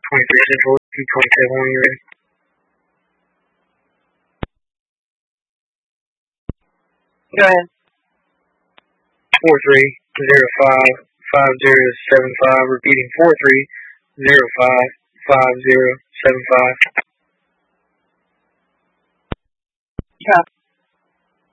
23 Central, 227 when you're ready. Go ahead. 43055075, repeating 43055075. Drop.